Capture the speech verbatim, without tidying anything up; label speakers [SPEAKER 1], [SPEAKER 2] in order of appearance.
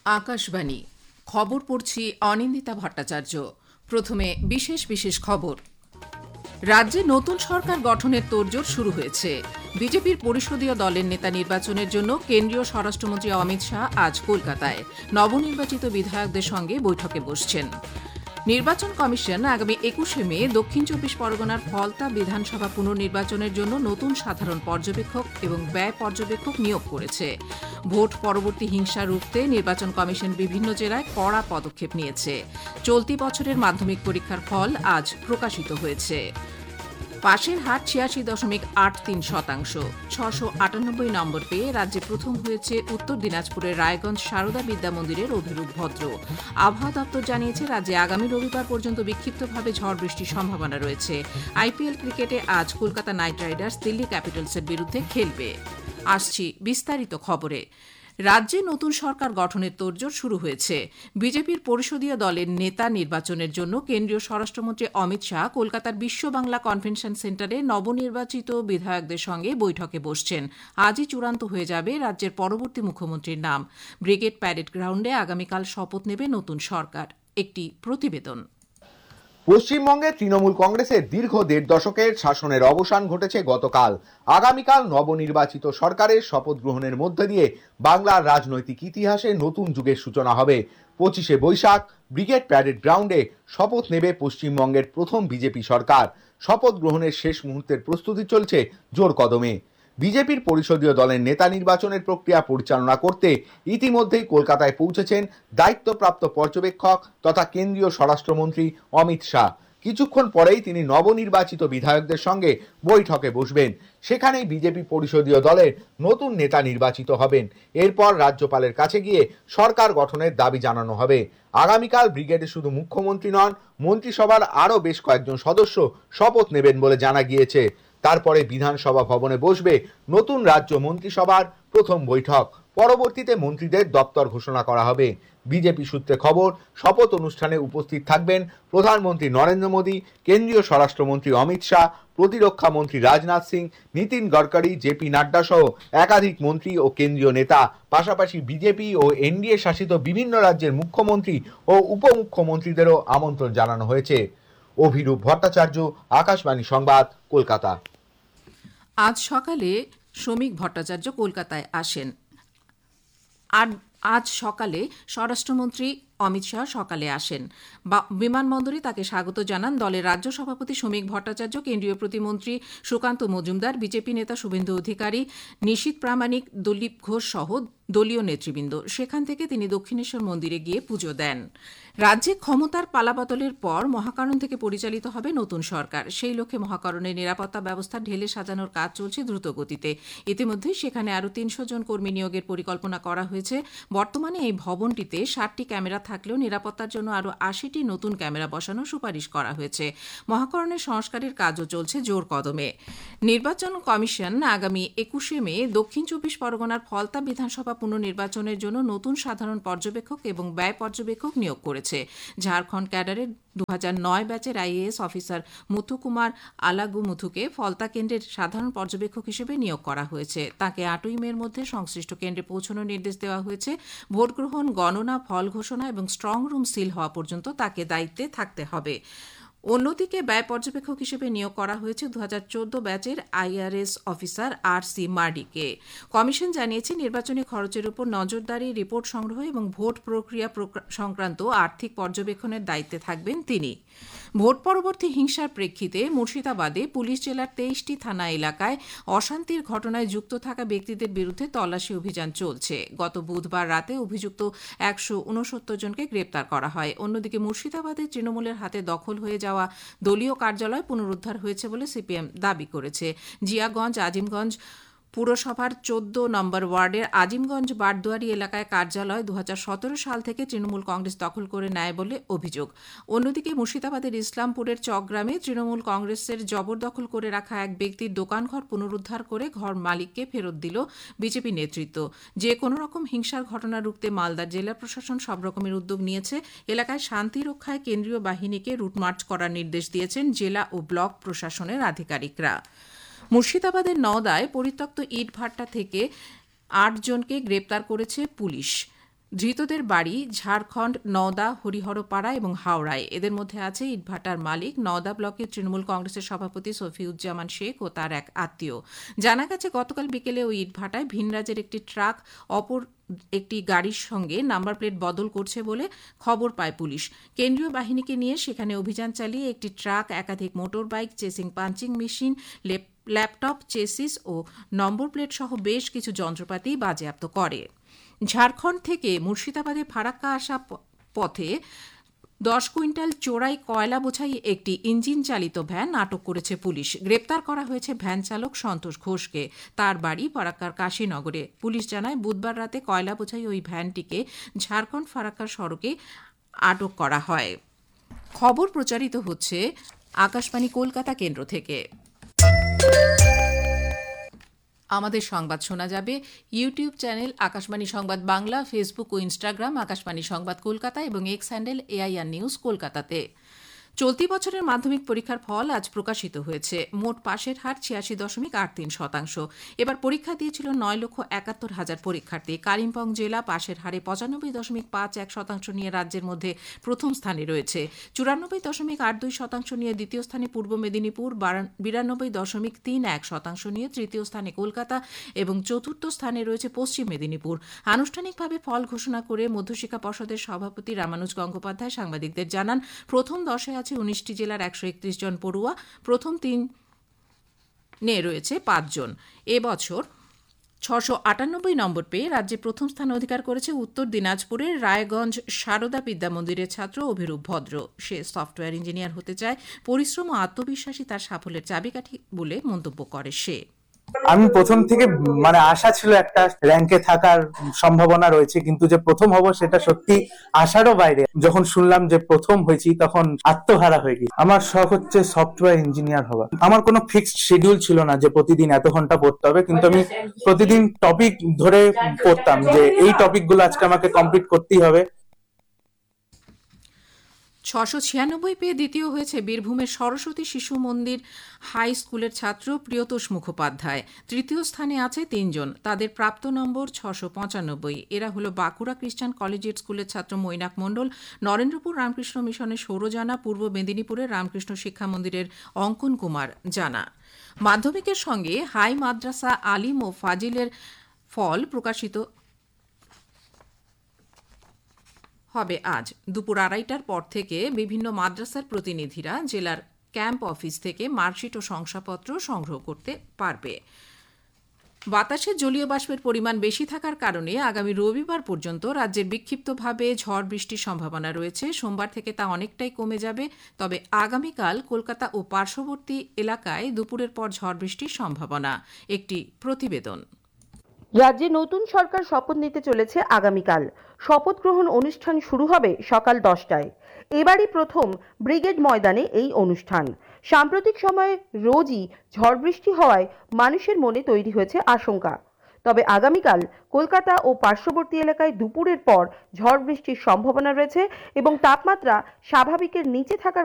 [SPEAKER 1] আকাশবাণী খবর পড়ছি অনিন্দিতা ভট্টাচার্য। প্রথমে বিশেষ বিশেষ খবর। রাজ্যে নতুন সরকার গঠনের তোড়জোড় শুরু হয়েছে। বিজেপির পরিষদীয় দলের নেতা নির্বাচনের জন্য কেন্দ্রীয় স্বরাষ্ট্রমন্ত্রী অমিত শাহ আজ কলকাতায় নবনির্বাচিত বিধায়কদের সঙ্গে বৈঠকে বসছেন। নির্বাচন কমিশন আগামী একুশে মে দক্ষিণ চব্বিশ পরগনার ফলতা বিধানসভা পুনর্নির্বাচনের জন্য নতুন সাধারণ পর্যবেক্ষক এবং ব্যয় পর্যবেক্ষক নিয়োগ করেছে। ভোট পরবর্তী হিংসা রুখতে নির্বাচন কমিশন বিভিন্ন জেলায় কড়া পদক্ষেপ নিয়েছে। চলতি বছরের মাধ্যমিক পরীক্ষার ফল আজ প্রকাশিত হয়েছে। পাশের হার ছিয়াশি দশমিক আট তিন শতাংশ, ছশো আটানব্বই নম্বর পেয়ে রাজ্যে প্রথম হয়েছে উত্তর দিনাজপুরের রায়গঞ্জ সারদা বিদ্যা মন্দিরের অভিরূপ ভদ্র। আবহাওয়া দপ্তর জানিয়েছে রাজ্যে আগামী রবিবার পর্যন্ত বিক্ষিপ্তভাবে ঝড় বৃষ্টির সম্ভাবনা রয়েছে। আইপিএল ক্রিকেটে আজ কলকাতা নাইট রাইডার্স দিল্লি ক্যাপিটালসের বিরুদ্ধে খেলবে। আসছি বিস্তারিত খবরে। রাজ্যে নতুন সরকার গঠনের তোড়জোড় শুরু হয়েছে। বিজেপির পরিষদীয় দলের নেতা নির্বাচনের জন্য কেন্দ্রীয় স্বরাষ্ট্রমন্ত্রী অমিত শাহ কলকাতার বিশ্ব বাংলা কনভেনশন সেন্টারে নবনির্বাচিত বিধায়কদের সঙ্গে বৈঠকে বসছেন। আজই চূড়ান্ত হয়ে যাবে রাজ্যের পরবর্তী মুখ্যমন্ত্রীর নাম। ব্রিগেড প্যারেড গ্রাউন্ডে আগামীকাল শপথ নেবে নতুন সরকার। একটি প্রতিবেদন।
[SPEAKER 2] পশ্চিমবঙ্গে তৃণমূল কংগ্রেসের দীর্ঘ দেড় দশকের শাসনের অবসান ঘটেছে গতকাল। আগামীকাল নবনির্বাচিত সরকারের শপথ গ্রহণের মধ্য দিয়ে বাংলার রাজনৈতিক ইতিহাসে নতুন যুগের সূচনা হবে। পঁচিশে বৈশাখ ব্রিগেড প্যারেড গ্রাউন্ডে শপথ নেবে পশ্চিমবঙ্গের প্রথম বিজেপি সরকার। শপথ গ্রহণের শেষ মুহূর্তের প্রস্তুতি চলছে জোর কদমে। বিজেপির পরিষদীয় দলের নেতা নির্বাচনের প্রক্রিয়া পরিচালনা করতে ইতিমধ্যেই কলকাতায় পৌঁছেছেন দায়িত্বপ্রাপ্ত পর্যবেক্ষক তথা কেন্দ্রীয় স্বরাষ্ট্রমন্ত্রী অমিত শাহ। কিছুক্ষণ পরেই তিনি নবনির্বাচিত বিধায়কদের সঙ্গে বৈঠকে বসবেন। সেখানেই বিজেপি পরিষদীয় দলের নতুন নেতা নির্বাচিত হবেন। এরপর রাজ্যপালের কাছে গিয়ে সরকার গঠনের দাবি জানানো হবে। আগামীকাল ব্রিগেডে শুধু মুখ্যমন্ত্রী নন, মন্ত্রিসভার আরও বেশ কয়েকজন সদস্য শপথ নেবেন বলে জানা গিয়েছে। তারপরে বিধানসভা ভবনে বসবে নতুন রাজ্য মন্ত্রিসভার প্রথম বৈঠক। পরবর্তীতে মন্ত্রীদের দপ্তর ঘোষণা করা হবে। বিজেপি সূত্রে খবর, শপথ অনুষ্ঠানে উপস্থিত থাকবেন প্রধানমন্ত্রী নরেন্দ্র মোদী, কেন্দ্রীয় স্বরাষ্ট্রমন্ত্রী অমিত শাহ, প্রতিরক্ষা মন্ত্রী রাজনাথ সিং, নীতিন গডকরি, জেপি নাড্ডা সহ একাধিক মন্ত্রী ও কেন্দ্রীয় নেতা। পাশাপাশি বিজেপি ও এনডিএ শাসিত বিভিন্ন রাজ্যের মুখ্যমন্ত্রী ও উপমুখ্যমন্ত্রীদেরও আমন্ত্রণ জানানো হয়েছে। অভিরূপ ভট্টাচার্য, আকাশবাণী সংবাদ, কলকাতা।
[SPEAKER 1] আজ সকালে শ্রমিক ভট্টাচার্য কলকাতায় আসেন। আর আজ সকালে স্বরাষ্ট্রমন্ত্রী অমিত শাহ সকালে আসেন। বিমানবন্দরে তাকে স্বাগত জানান দলের রাজ্য সভাপতি শ্রমিক ভট্টাচার্য, কেন্দ্রীয় প্রতিমন্ত্রী সুকান্ত মজুমদার, বিজেপি নেতা শুভেন্দু অধিকারী, নিশীথ প্রামাণিক, দলীপ ঘোষ সহ দলীয় নেতৃবৃন্দ। সেখান থেকে তিনি দক্ষিণেশ্বর মন্দিরে গিয়ে পুজো দেন। রাজ্যে ক্ষমতার পালাবদলের পর মহাকারণ থেকে পরিচালিত হবে নতুন সরকার। সেই লক্ষ্যে মহাকারণের নিরাপত্তা ব্যবস্থা ঢেলে সাজানোর কাজ চলছে দ্রুত গতিতে। ইতিমধ্যে সেখানে আরও তিনশো জন কর্মী নিয়োগের পরিকল্পনা করা হয়েছে। বর্তমানে এই ভবনটিতে ষাটটি ক্যামেরা থাকলেও নিরাপত্তার জন্য আরও আশিটি নতুন ক্যামেরা বসানোর সুপারিশ করা হয়েছে। মহাকরণের সংস্কারের কাজও চলছে জোর কদমে। নির্বাচন কমিশন আগামী একুশে মে দক্ষিণ চব্বিশ পরগনার ফলতা বিধানসভা পুনর্নির্বাচনের জন্য নতুন সাধারণ পর্যবেক্ষক এবং ব্যয় পর্যবেক্ষক নিয়োগ করেছে। ঝাড়খণ্ড ক্যাডারের দু হাজার নয় ব্যাচের আইএএস অফিসার মুথু কুমার আলাগু মুথুকে ফলতা কেন্দ্রের সাধারণ পর্যবেক্ষক হিসেবে নিয়োগ করা হয়েছে। তাকে আটই মের মধ্যে সংশ্লিষ্ট কেন্দ্রে পৌঁছানোর নির্দেশ দেওয়া হয়েছে। ভোট গ্রহণ, গণনা, ফল ঘোষণা এবং স্ট্রং রুম সিল হওয়া পর্যন্ত তাকে দায়িত্বে থাকতে হবে। অন্যদিকে ব্যয় পর্যবেক্ষক হিসেবে নিয়োগ করা হয়েছে দু হাজার চোদ্দ ব্যাচের আইআরএস অফিসার আর সি মার্ডিকে। কমিশন জানিয়েছে নির্বাচনী খরচের উপর নজরদারি, রিপোর্ট সংগ্রহ এবং ভোট প্রক্রিয়া সংক্রান্ত আর্থিক পর্যবেক্ষণের দায়িত্বে থাকবেন তিনি। ভোট পরবর্তী হিংসার প্রেক্ষিতে মুর্শিদাবাদে পুলিশ জেলার তেইশটি থানা এলাকায় অশান্তির ঘটনায় যুক্ত থাকা ব্যক্তিদের বিরুদ্ধে তল্লাশি অভিযান চলছে। গত বুধবার রাতে অভিযুক্ত একশো উনসত্তর জনকে গ্রেপ্তার করা হয়। অন্যদিকে মুর্শিদাবাদে তৃণমূলের হাতে দখল হয়ে যাওয়া দলীয় কার্যালয় পুনরুদ্ধার হয়েছে বলে সিপিএম দাবি করেছে। জিয়াগঞ্জ, আজিমগঞ্জ পুরসভার চোদ্দ নম্বর ওয়ার্ডের আজিমগঞ্জ বারদুয়ারি এলাকায় কার্যালয় দু হাজার সতেরো সাল থেকে তৃণমূল কংগ্রেস দখল করে নেয় বলে অভিযোগ। অন্যদিকে মুর্শিদাবাদের ইসলামপুরের চকগ্রামে তৃণমূল কংগ্রেসের জবরদখল করে রাখা এক ব্যক্তির দোকানঘর পুনরুদ্ধার করে ঘর মালিককে ফেরত দিল বিজেপি নেতৃত্ব। যে কোনো রকম হিংসার ঘটনা রুখতে মালদা জেলা প্রশাসন সব রকমের উদ্যোগ নিয়েছে। এলাকায় শান্তি রক্ষায় কেন্দ্রীয় বাহিনীকে রুটমার্চ করার নির্দেশ দিয়েছেন জেলা ও ব্লক প্রশাসনের আধিকারিকরা। মুর্শিদাবাদের নওদায় পরিত্যক্ত ইটভাটা থেকে আট জনকে গ্রেপ্তার করেছে পুলিশ। ধৃতদের বাড়ি ঝাড়খণ্ড, নওদা, হরিহরপাড়া এবং হাওড়ায়। এদের মধ্যে আছে ইটভাটার মালিক, নওদা ব্লকের তৃণমূল কংগ্রেসের সভাপতি সফিউজ্জামান শেখ ও তার এক আত্মীয়। জানা গেছে, গতকাল বিকেলে ওই ইটভাটায় ভিনরাজের একটি ট্রাক অপর একটি গাড়ির সঙ্গে নাম্বার প্লেট বদল করছে বলে খবর পায় পুলিশ। কেন্দ্রীয় বাহিনীকে নিয়ে সেখানে অভিযান চালিয়ে একটি ট্রাক, একাধিক motor bike, chasing punching machine, laptop, chassis ও নম্বর প্লেট সহ বেশ কিছু যন্ত্রপাতি বাজেয়াপ্ত করে। ঝাড়খণ্ড থেকে মুর্শিদাবাদে ফারাক্কা আসা পথে দশ কুইন্টাল চোরাই কয়লা বোঝাই একটি ইঞ্জিন চালিত ভ্যান আটক করেছে পুলিশ। গ্রেপ্তার করা হয়েছে ভ্যান চালক সন্তোষ ঘোষকে। তার বাড়ি ফারাক্কার কাশীনগরে। পুলিশ জানায়, বুধবার রাতে কয়লা বোঝাই ওই ভ্যানটিকে ঝাড়খণ্ড ফারাক্কার সড়কে আটক করা হয়। খবর প্রচারিত হচ্ছে আকাশবাণী কলকাতা কেন্দ্র থেকে। আমাদের সংবাদ শোনা যাবে ইউটিউব চ্যানেল আকাশবাণী সংবাদ বাংলা, ফেসবুক ও ইনস্টাগ্রাম আকাশবাণী সংবাদ কলকাতা এবং এক্স হ্যান্ডেল এআইআর নিউজ কলকাতাতে। চলতি বছরের মাধ্যমিক পরীক্ষার ফল আজ প্রকাশিত হয়েছে। মোট পাশের হার ছিয়াশি দশমিক আট তিন শতাংশ। এবার পরীক্ষা দিয়েছিল নয় লক্ষ একাত্তর হাজার পরীক্ষার্থী। কালিম্পং জেলা পাশের হারে পঁচানব্বই দশমিক পাঁচ এক শতাংশ নিয়ে রাজ্যের মধ্যে প্রথম স্থানে রয়েছে। চুরানব্বই দশমিক আট দুই শতাংশ নিয়ে দ্বিতীয় স্থানে পূর্ব মেদিনীপুর, বিরানব্বই দশমিক তিন এক শতাংশ নিয়ে তৃতীয় স্থানে কলকাতা এবং চতুর্থ স্থানে রয়েছে পশ্চিম মেদিনীপুর। আনুষ্ঠানিকভাবে ফল ঘোষণা করে মধ্যশিক্ষা পর্ষদের সভাপতি রামানুজ গঙ্গোপাধ্যায় সাংবাদিকদের জানান, প্রথম দশে আছে উনিশটি জেলার একশো একত্রিশ জন পড়ুয়া। প্রথম তিনে রয়েছে পাঁচজন। এবছর ছশো আটানব্বই নম্বর পেয়ে রাজ্যে প্রথম স্থান অধিকার করেছে উত্তর দিনাজপুরের রায়গঞ্জ সারদা বিদ্যা মন্দিরের ছাত্র অভিরূপ ভদ্র। সে সফটওয়্যার ইঞ্জিনিয়ার হতে চায়। পরিশ্রম ও আত্মবিশ্বাসী তার সাফল্যের চাবিকাঠি বলে মন্তব্য করে সে।
[SPEAKER 3] আমি প্রথম থেকে মানে আশা ছিল একটা র্যাঙ্কে থাকার সম্ভাবনা রয়েছে, কিন্তু যে প্রথম হব সেটা সত্যি আশারও বাইরে। যখন শুনলাম যে প্রথম হয়েছি তখন আত্মহারা হয়ে গেছি। আমার শখ হচ্ছে সফটওয়্যার ইঞ্জিনিয়ার হওয়া। আমার কোনো ফিক্সড শিডিউল ছিল না যে প্রতিদিন এত ঘন্টা পড়তে হবে, কিন্তু আমি প্রতিদিন টপিক ধরে পড়তাম যে এই টপিকগুলো আজকে আমাকে কমপ্লিট করতেই হবে।
[SPEAKER 1] ছশো ছিয়ানব্বই পেয়ে দ্বিতীয় হয়েছে বীরভূমের সরস্বতী শিশু মন্দির হাই স্কুলের ছাত্র প্রিয়তোষ মুখোপাধ্যায়। তৃতীয় স্থানে আছে তিনজন। তাদের প্রাপ্ত নম্বর ছশো পঁচানব্বই। এরা হল বাঁকুড়া খ্রিস্টান কলেজিয়েট স্কুলের ছাত্র মৈনাক মণ্ডল, নরেন্দ্রপুর রামকৃষ্ণ মিশনের সৌরজানা, পূর্ব মেদিনীপুরের রামকৃষ্ণ শিক্ষা মন্দিরের অঙ্কন কুমার জানা। মাধ্যমিকের সঙ্গে হাই মাদ্রাসা আলিম ও ফাজিলের ফল প্রকাশিত হবে আজ দুপুর আড়াইটার পর থেকে। বিভিন্ন মাদ্রাসার প্রতিনিধিরা জেলার ক্যাম্প অফিস থেকে মার্কশিট ও শংসাপত্র সংগ্রহ করতে পারবে। বাতাসে জলীয় বাষ্পের পরিমাণ বেশি থাকার কারণে আগামী রবিবার পর্যন্ত রাজ্যের বিক্ষিপ্তভাবে ঝড় বৃষ্টির সম্ভাবনা রয়েছে। সোমবার থেকে তা অনেকটাই কমে যাবে। তবে আগামীকাল কলকাতা ও পার্শ্ববর্তী এলাকায় দুপুরের পর ঝড় বৃষ্টির সম্ভাবনা। একটি প্রতিবেদন।
[SPEAKER 4] রাজ্যে নতুন সরকার শপথ নিতে চলেছে আগামীকাল। শপথ গ্রহণ অনুষ্ঠান শুরু হবে সকাল দশটায়। এবারই প্রথম ব্রিগেড ময়দানে এই অনুষ্ঠান। সাম্প্রতিক সময়ে রোজই ঝড় বৃষ্টি হওয়ায় মানুষের মনে তৈরি হয়েছে আশঙ্কা। তবে আগামীকাল কলকাতা ও পার্শ্ববর্তী এলাকায় দুপুরের পর ঝড় বৃষ্টির সম্ভাবনা রয়েছে এবং তাপমাত্রা স্বাভাবিকের নিচে থাকার